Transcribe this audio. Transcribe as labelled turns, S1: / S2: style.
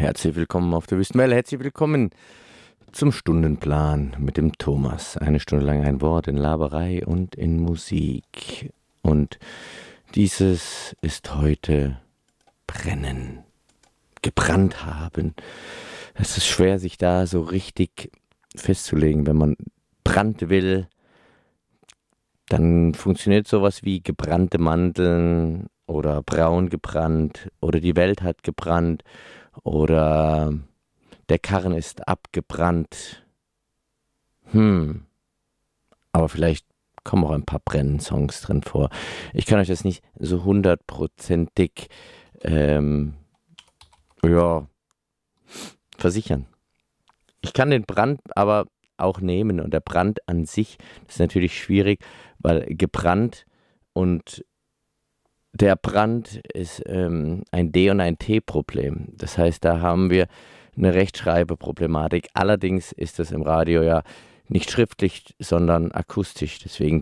S1: Herzlich willkommen auf der Wüstenwelle. Herzlich willkommen zum Stundenplan mit dem Thomas. Eine Stunde lang ein Wort in Laberei und in Musik. Und dieses ist heute Brennen. Gebrannt haben. Es ist schwer, sich da so richtig festzulegen. Wenn man Brand will, dann funktioniert sowas wie gebrannte Mandeln oder braun gebrannt oder die Welt hat gebrannt oder der Karren ist abgebrannt. Aber vielleicht kommen auch ein paar Brennen-Songs drin vor. Ich kann euch das nicht so hundertprozentig versichern. Ich kann den Brand aber auch nehmen und der Brand an sich ist natürlich schwierig, weil gebrannt und der Brand ist ein D- und ein T-Problem. Das heißt, da haben wir eine Rechtschreibeproblematik. Allerdings ist das im Radio ja nicht schriftlich, sondern akustisch. Deswegen